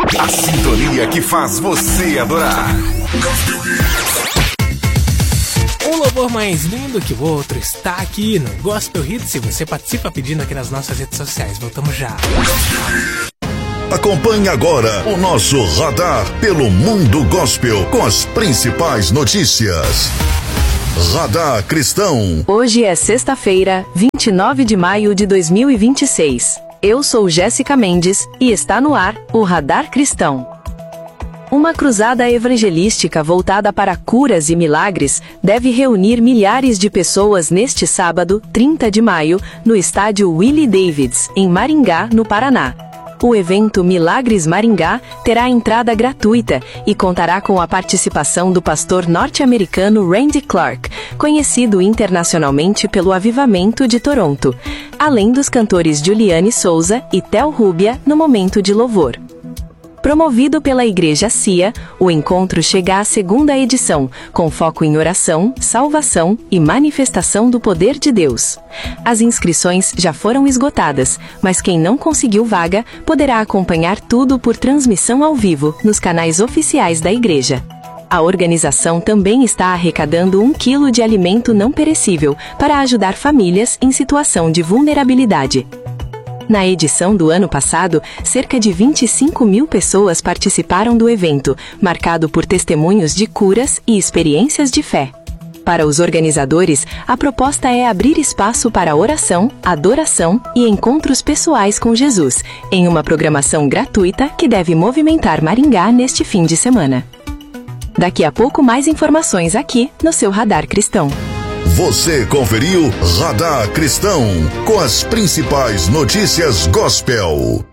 A sintonia que faz você adorar. Um louvor mais lindo que o outro está aqui no Gospel Hits e você participa pedindo aqui nas nossas redes sociais. Voltamos já. Acompanhe agora o nosso radar pelo mundo gospel com as principais notícias. Radar Cristão. Hoje é sexta-feira, 29 de maio de 2026. Eu sou Jéssica Mendes e está no ar o Radar Cristão. Uma cruzada evangelística voltada para curas e milagres deve reunir milhares de pessoas neste sábado, 30 de maio, no estádio Willie Davids, em Maringá, no Paraná. O evento Milagres Maringá terá entrada gratuita e contará com a participação do pastor norte-americano Randy Clark, conhecido internacionalmente pelo Avivamento de Toronto, além dos cantores Juliane Souza e Theo Rubia no momento de louvor. Promovido pela Igreja CIA, o encontro chega à segunda edição, com foco em oração, salvação e manifestação do poder de Deus. As inscrições já foram esgotadas, mas quem não conseguiu vaga poderá acompanhar tudo por transmissão ao vivo nos canais oficiais da Igreja. A organização também está arrecadando 1 quilo de alimento não perecível para ajudar famílias em situação de vulnerabilidade. Na edição do ano passado, cerca de 25 mil pessoas participaram do evento, marcado por testemunhos de curas e experiências de fé. Para os organizadores, a proposta é abrir espaço para oração, adoração e encontros pessoais com Jesus, em uma programação gratuita que deve movimentar Maringá neste fim de semana. Daqui a pouco mais informações aqui no seu Radar Cristão. Você conferiu Radar Cristão com as principais notícias gospel.